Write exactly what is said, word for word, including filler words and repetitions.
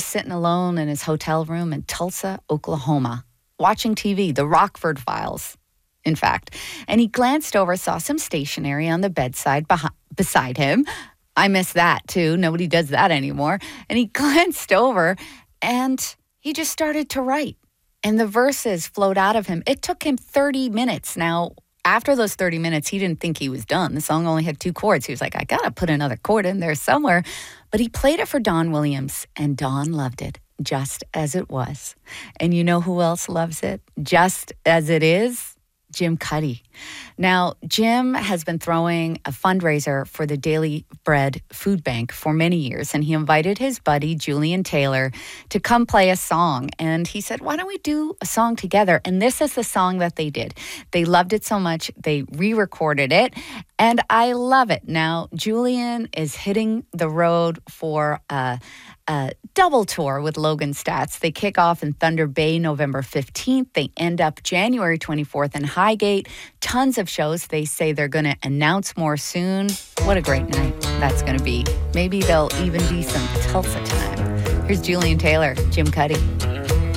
sitting alone in his hotel room in Tulsa, Oklahoma, watching T V, The Rockford Files, in fact. And he glanced over, saw some stationery on the bedside beh- beside him. I miss that, too. Nobody does that anymore. And he glanced over, and he just started to write. And the verses flowed out of him. It took him thirty minutes. Now, after those thirty minutes, he didn't think he was done. The song only had two chords. He was like, I got to put another chord in there somewhere. But he played it for Don Williams, and Don loved it just as it was. And you know who else loves it just as it is? Jim Cuddy. Now, Jim has been throwing a fundraiser for the Daily Bread Food Bank for many years, and he invited his buddy, Julian Taylor, to come play a song. And he said, why don't we do a song together? And this is the song that they did. They loved it so much, they re-recorded it, and I love it. Now, Julian is hitting the road for a, a double tour with Logan Stats. They kick off in Thunder Bay November fifteenth. They end up January twenty-fourth in Highgate. Tons of shows. They say they're going to announce more soon. What a great night that's going to be. Maybe there'll even be some Tulsa time. Here's Julian Taylor, Jim Cuddy.